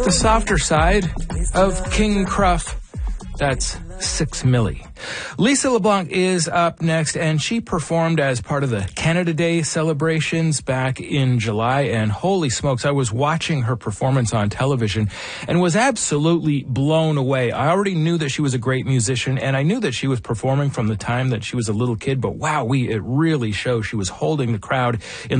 the softer side of King Cruff. That's 6 milli. Lisa LeBlanc is up next, and she performed as part of the Canada Day celebrations back in July, and holy smokes, I was watching her performance on television and was absolutely blown away. I already knew that she was a great musician, and I knew that she was performing from the time that she was a little kid, but wow, it really shows. She was holding the crowd in